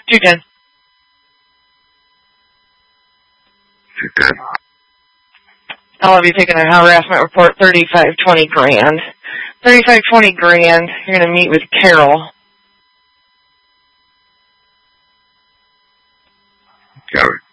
210. Okay. I'll be taking a harassment report, 3520 grand. 3520 grand. You're going to meet with Carol. Carol.